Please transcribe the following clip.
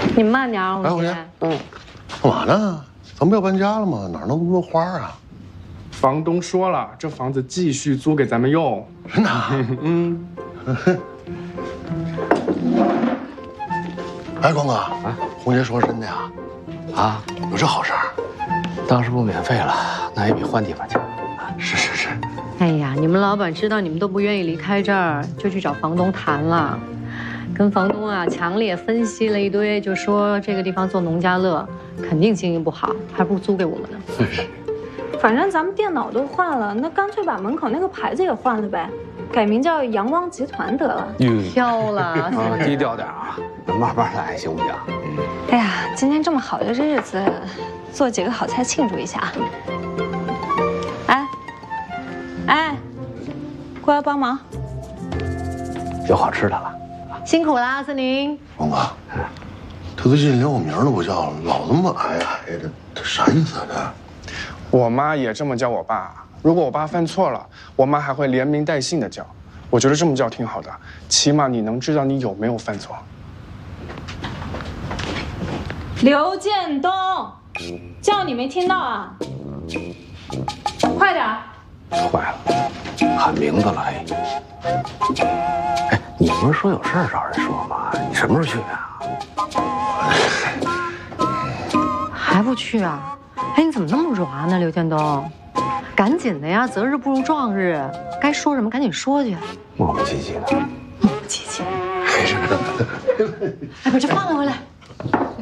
你们慢点啊， 哎，红姐，干嘛呢？咱不要搬家了吗？哪弄那么多花啊？ 房东说了，这房子继续租给咱们用。 真的？ 嗯。 哎，光哥啊，红姐说真的呀？ 啊， 有这好事儿？ 当时不免费了，那也比换地方强。 是。 哎呀，你们老板知道你们都不愿意离开这儿，就去找房东谈了，跟房东啊强烈分析了一堆，就说这个地方做农家乐肯定经营不好，还不如租给我们呢。 反正咱们电脑都换了，那干脆把门口那个牌子也换了呗，改名叫阳光集团得了。 飘了， 低调点啊，慢慢来，行不行？ 哎呀，今天这么好的日子，做几个好菜庆祝一下啊！哎，过来帮忙。 有好吃的了。 辛苦啦，森林。 光哥，他最近连我名都不叫了，老这么矮的，这啥意思啊？这？ 我妈也这么叫我爸。如果我爸犯错了，我妈还会连名带姓的叫。我觉得这么叫挺好的，起码你能知道你有没有犯错。 刘建东，叫你没听到啊？快点！ 坏了，喊名字了还。哎，你不是说有事儿找人说吗？你什么时候去啊？ 还不去啊？哎，你怎么那么软呢，刘建东？赶紧的呀，择日不如撞日，该说什么赶紧说去。 磨磨唧唧的， 磨磨唧唧。哎，把这放了回来。